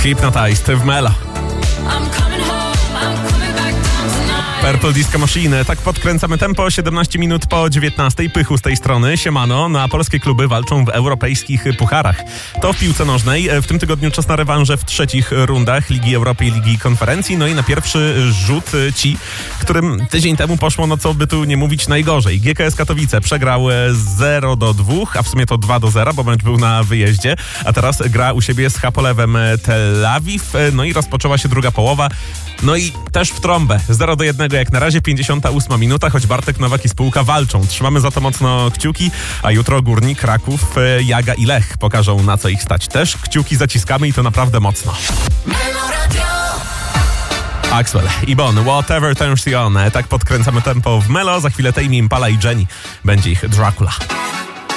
Hypnotized w Melo. Purple Disco Machine. Tak podkręcamy tempo. 17 minut po 19. Pychu z tej strony. Siemano. No a polskie kluby walczą w europejskich pucharach. To w piłce nożnej. W tym tygodniu czas na rewanże w trzecich rundach Ligi Europy i Ligi Konferencji. No i na pierwszy rzut ci, którym tydzień temu poszło, no co by tu nie mówić, najgorzej. GKS Katowice przegrał 0-2, a w sumie to 2-0, bo mecz był na wyjeździe. A teraz gra u siebie z Hapoelem Tel Awiw. No i rozpoczęła się druga połowa. No i też w trąbę. 0-1 jak na razie, 58 minuta, choć Bartek Nowak i spółka walczą. Trzymamy za to mocno kciuki, a jutro Górnik, Kraków, Jaga i Lech pokażą, na co ich stać. Też kciuki zaciskamy i to naprawdę mocno. Axwell i Bon, Whatever Turns You On. Tak podkręcamy tempo w Melo. Za chwilę Tame Impala i Jenny. Będzie ich Dracula.